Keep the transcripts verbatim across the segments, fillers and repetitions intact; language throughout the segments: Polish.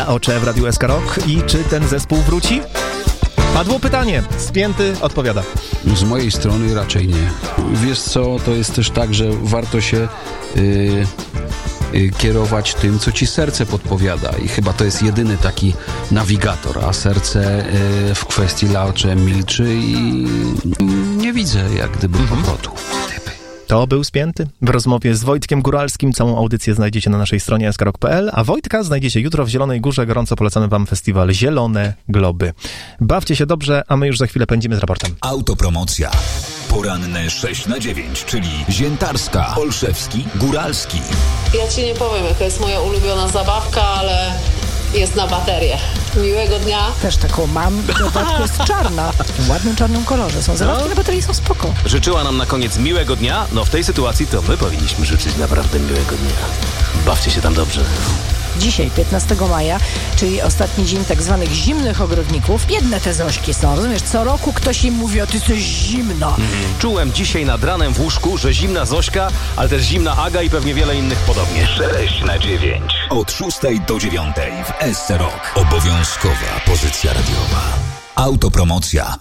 Laocze w Radiu S K Rock. I czy ten zespół wróci? Padło pytanie. Spięty odpowiada. Z mojej strony raczej nie. Wiesz co, to jest też tak, że warto się yy, yy, kierować tym, co ci serce podpowiada. I chyba to jest jedyny taki nawigator, a serce yy, w kwestii Laocze milczy i nie widzę jak gdyby mhm. powrotu. To był Spięty w rozmowie z Wojtkiem Góralskim. Całą audycję znajdziecie na naszej stronie s k rock kropka p l, a Wojtka znajdziecie jutro w Zielonej Górze. Gorąco polecamy wam festiwal Zielone Globy. Bawcie się dobrze, a my już za chwilę pędzimy z raportem. Autopromocja. Poranne sześć na dziewięć, czyli Ziętarska, Olszewski, Góralski. Ja ci nie powiem, jaka jest moja ulubiona zabawka, ale jest na baterię. Miłego dnia. Też taką mam. W dodatku jest czarna. W ładnym czarnym kolorze. Są zabawki no. na baterii, są spoko. Życzyła nam na koniec miłego dnia. No w tej sytuacji to my powinniśmy życzyć naprawdę miłego dnia. Bawcie się tam dobrze. Dzisiaj, piętnastego maja, czyli ostatni dzień tak zwanych zimnych ogrodników. Jedne te Zośki są, rozumiesz? Co roku ktoś im mówi, o ty jesteś zimno. Mm. Czułem dzisiaj nad ranem w łóżku, że zimna Zośka, ale też zimna Aga i pewnie wiele innych podobnie. sześć na dziewięć. Od szóstej do dziewiątej w S C Rock. Obowiązkowa pozycja radiowa. Autopromocja.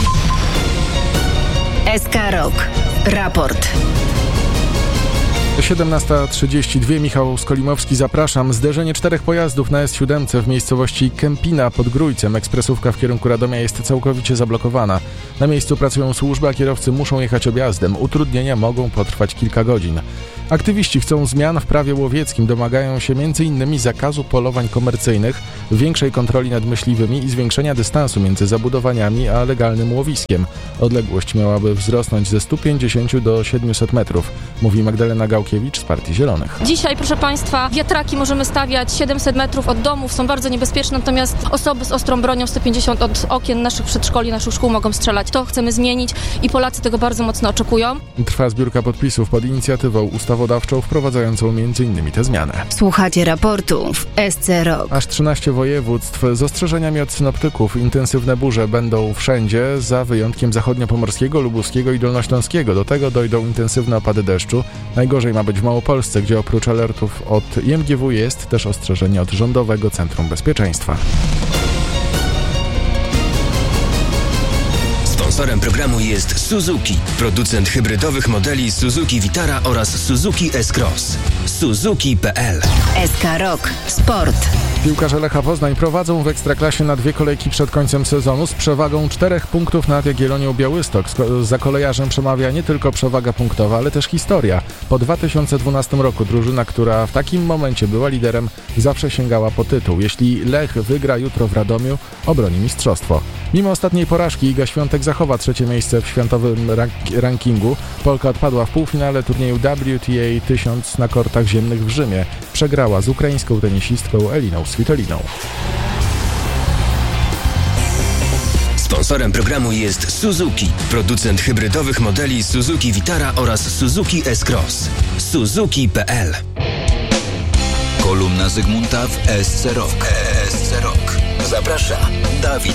S K Rock. Raport. siedemnasta trzydzieści dwa, Michał Skolimowski, zapraszam. Zderzenie czterech pojazdów na S siedem w miejscowości Kępina pod Grójcem. Ekspresówka w kierunku Radomia jest całkowicie zablokowana. Na miejscu pracują służby, a kierowcy muszą jechać objazdem. Utrudnienia mogą potrwać kilka godzin. Aktywiści chcą zmian w prawie łowieckim. Domagają się między innymi zakazu polowań komercyjnych, większej kontroli nad myśliwymi i zwiększenia dystansu między zabudowaniami a legalnym łowiskiem. Odległość miałaby wzrosnąć ze stu pięćdziesięciu do siedmiuset metrów, mówi Magdalena Gałkiewicz z Partii Zielonych. Dzisiaj, proszę Państwa, wiatraki możemy stawiać siedemset metrów od domów, są bardzo niebezpieczne, natomiast osoby z ostrą bronią sto pięćdziesiąt od okien naszych przedszkoli, naszych szkół mogą strzelać. To chcemy zmienić i Polacy tego bardzo mocno oczekują. Trwa zbiórka podpisów pod inicjatywą ustawodawczą wprowadzającą m.in. tę zmianę. Słuchacie raportu w S C Rock. Aż trzynaście województw z ostrzeżeniami od synoptyków. Intensywne burze będą wszędzie, za wyjątkiem zachodniopomorskiego, lubuskiego i dolnośląskiego. Do tego dojdą intensywne opady deszczu. Najgorzej ma być w Małopolsce, gdzie oprócz alertów od I M G W jest też ostrzeżenie od Rządowego Centrum Bezpieczeństwa. Sponsorem programu jest Suzuki, producent hybrydowych modeli Suzuki Vitara oraz Suzuki S-Cross. Suzuki kropka p l. S K Rock. Sport. Piłkarze Lecha Poznań prowadzą w Ekstraklasie na dwie kolejki przed końcem sezonu z przewagą czterech punktów nad Jagiellonią Białystok. Za kolejarzem przemawia nie tylko przewaga punktowa, ale też historia. Po dwa tysiące dwunastym roku drużyna, która w takim momencie była liderem, zawsze sięgała po tytuł. Jeśli Lech wygra jutro w Radomiu, obroni mistrzostwo. Mimo ostatniej porażki Iga Świątek zachowa trzecie miejsce w światowym rank- rankingu. Polka odpadła w półfinale turnieju W T A tysiąc na kortach ziemnych w Rzymie. Przegrała z ukraińską tenisistką Eliną Svitoliną. Sponsorem programu jest Suzuki, producent hybrydowych modeli Suzuki Vitara oraz Suzuki S-Cross. Suzuki kropka p l. Kolumna Zygmunta w S C Rock. S C Rock. Zaprasza Dawid